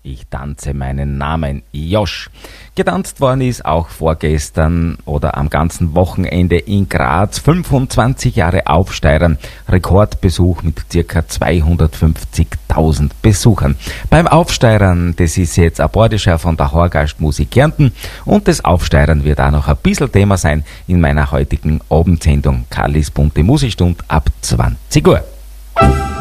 Ich tanze meinen Namen, Josch. Getanzt worden ist auch vorgestern oder am ganzen Wochenende in Graz. 25 Jahre Aufsteigern, Rekordbesuch mit ca. 250.000 Besuchern. Beim Aufsteigern, das ist jetzt ein Bordischer von der Horgastmusik Kärnten, und das Aufsteigern wird auch noch ein bisschen Thema sein in meiner heutigen Abendsendung Kallis bunte Musikstunde ab 20 Uhr.